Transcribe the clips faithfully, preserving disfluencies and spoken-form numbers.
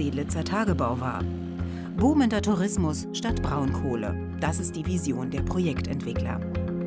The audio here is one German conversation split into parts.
Steglitzer Tagebau war. Boomender Tourismus statt Braunkohle. Das ist die Vision der Projektentwickler.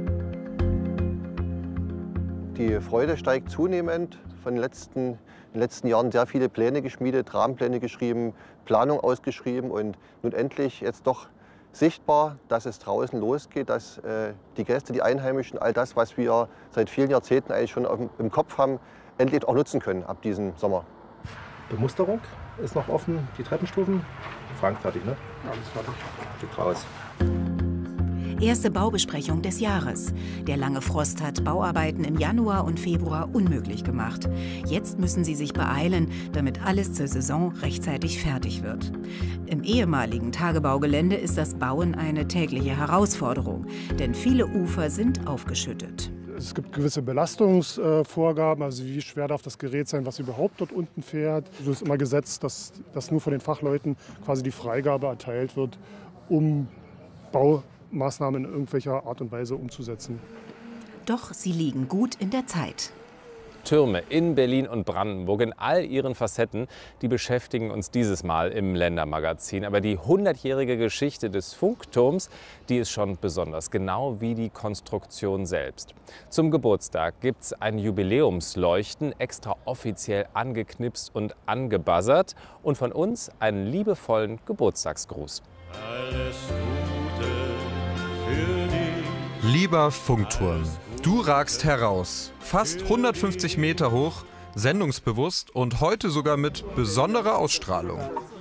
Die Freude steigt zunehmend. Von den letzten, in den letzten Jahren sehr viele Pläne geschmiedet, Rahmenpläne geschrieben, Planung ausgeschrieben und nun endlich jetzt doch sichtbar, dass es draußen losgeht, dass äh, die Gäste, die Einheimischen, all das, was wir seit vielen Jahrzehnten eigentlich schon auf, im Kopf haben, endlich auch nutzen können ab diesem Sommer. Bemusterung ist noch offen, die Treppenstufen. Frank, fertig, ne? Alles fertig. Geht raus. Erste Baubesprechung des Jahres. Der lange Frost hat Bauarbeiten im Januar und Februar unmöglich gemacht. Jetzt müssen sie sich beeilen, damit alles zur Saison rechtzeitig fertig wird. Im ehemaligen Tagebaugelände ist das Bauen eine tägliche Herausforderung, denn viele Ufer sind aufgeschüttet. Es gibt gewisse Belastungsvorgaben, also wie schwer darf das Gerät sein, was überhaupt dort unten fährt. So ist immer gesetzt, dass, dass nur von den Fachleuten quasi die Freigabe erteilt wird, um Baumaßnahmen in irgendwelcher Art und Weise umzusetzen. Doch sie liegen gut in der Zeit. Türme in Berlin und Brandenburg in all ihren Facetten, die beschäftigen uns dieses Mal im Ländermagazin. Aber die hundertjährige Geschichte des Funkturms, die ist schon besonders, genau wie die Konstruktion selbst. Zum Geburtstag gibt es ein Jubiläumsleuchten, extra offiziell angeknipst und angebuzzert. Und von uns einen liebevollen Geburtstagsgruß. Alles Gute für dich. Lieber Funkturm, du ragst heraus. Fast hundertfünfzig Meter hoch, sendungsbewusst und heute sogar mit besonderer Ausstrahlung.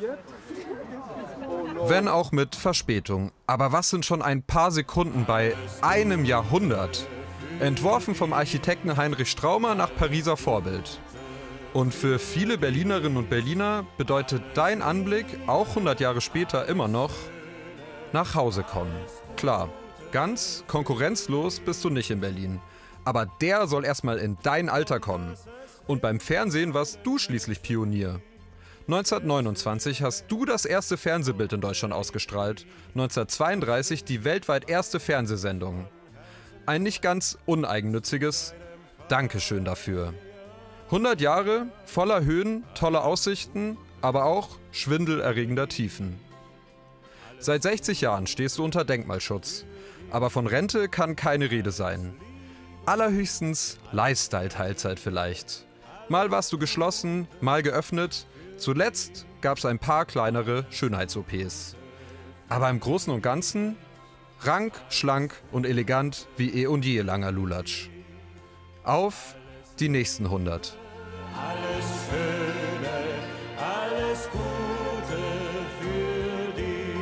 Wenn auch mit Verspätung. Aber was sind schon ein paar Sekunden bei einem Jahrhundert? Entworfen vom Architekten Heinrich Straumer nach Pariser Vorbild. Und für viele Berlinerinnen und Berliner bedeutet dein Anblick, auch hundert Jahre später immer noch, nach Hause kommen. Klar, ganz konkurrenzlos bist du nicht in Berlin. Aber der soll erstmal in dein Alter kommen. Und beim Fernsehen warst du schließlich Pionier. neunzehnhundertneunundzwanzig hast du das erste Fernsehbild in Deutschland ausgestrahlt. neunzehnhundertzweiunddreißig die weltweit erste Fernsehsendung. Ein nicht ganz uneigennütziges Dankeschön dafür. hundert Jahre voller Höhen, tolle Aussichten, aber auch schwindelerregender Tiefen. Seit sechzig Jahren stehst du unter Denkmalschutz. Aber von Rente kann keine Rede sein. Allerhöchstens Lifestyle-Teilzeit vielleicht. Mal warst du geschlossen, mal geöffnet. Zuletzt gab es ein paar kleinere Schönheits-O Ps. Aber im Großen und Ganzen rank, schlank und elegant wie eh und je, langer Lulatsch. Auf die nächsten hundert. Alles Schöne, alles Gute für dich.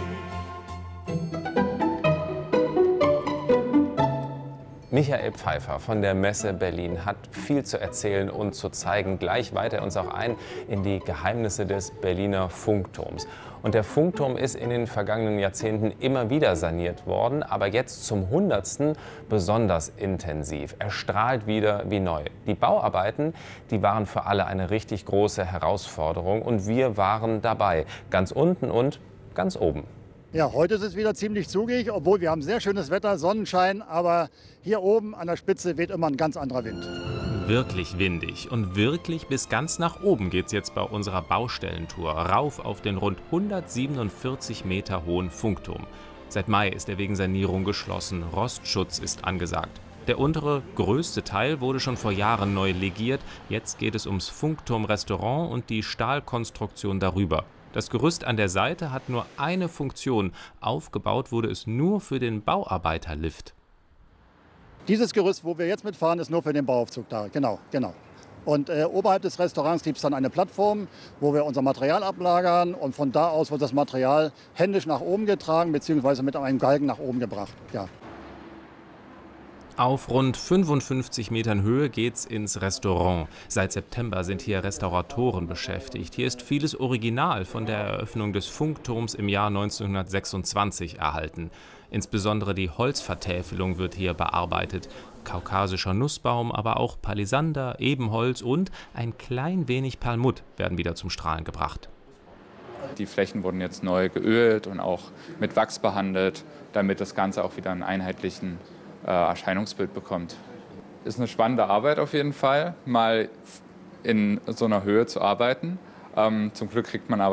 Michael Pfeiffer von der Messe Berlin hat viel zu erzählen und zu zeigen. Gleich weiht er uns auch ein in die Geheimnisse des Berliner Funkturms. Und der Funkturm ist in den vergangenen Jahrzehnten immer wieder saniert worden, aber jetzt zum hundertsten besonders intensiv. Er strahlt wieder wie neu. Die Bauarbeiten, die waren für alle eine richtig große Herausforderung und wir waren dabei, ganz unten und ganz oben. Ja, heute ist es wieder ziemlich zugig, obwohl wir haben sehr schönes Wetter, Sonnenschein, aber hier oben an der Spitze weht immer ein ganz anderer Wind. Wirklich windig und wirklich bis ganz nach oben geht's jetzt bei unserer Baustellentour, rauf auf den rund hundertsiebenundvierzig Meter hohen Funkturm. Seit Mai ist er wegen Sanierung geschlossen, Rostschutz ist angesagt. Der untere, größte Teil wurde schon vor Jahren neu legiert, jetzt geht es ums Funkturm-Restaurant und die Stahlkonstruktion darüber. Das Gerüst an der Seite hat nur eine Funktion. Aufgebaut wurde es nur für den Bauarbeiterlift. Dieses Gerüst, wo wir jetzt mitfahren, ist nur für den Bauaufzug da. Genau, genau. Und äh, oberhalb des Restaurants gibt es dann eine Plattform, wo wir unser Material ablagern. Und von da aus wird das Material händisch nach oben getragen, beziehungsweise mit einem Galgen nach oben gebracht. Ja. Auf rund fünfundfünfzig Metern Höhe geht's ins Restaurant. Seit September sind hier Restauratoren beschäftigt. Hier ist vieles Original von der Eröffnung des Funkturms im Jahr neunzehnhundertsechsundzwanzig erhalten. Insbesondere die Holzvertäfelung wird hier bearbeitet. Kaukasischer Nussbaum, aber auch Palisander, Ebenholz und ein klein wenig Perlmutt werden wieder zum Strahlen gebracht. Die Flächen wurden jetzt neu geölt und auch mit Wachs behandelt, damit das Ganze auch wieder einen einheitlichen Erscheinungsbild bekommt. Ist eine spannende Arbeit auf jeden Fall, mal in so einer Höhe zu arbeiten. Ähm, zum Glück kriegt man aber